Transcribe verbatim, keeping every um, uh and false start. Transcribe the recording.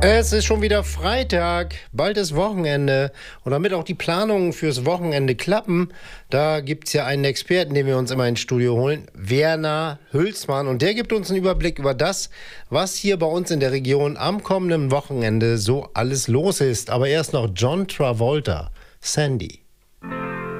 Es ist schon wieder Freitag, bald ist Wochenende und damit auch die Planungen fürs Wochenende klappen, da gibt es ja einen Experten, den wir uns immer ins Studio holen, Werner Hülsmann, und der gibt uns einen Überblick über das, was hier bei uns in der Region am kommenden Wochenende so alles los ist. Aber erst noch John Travolta, Sandy.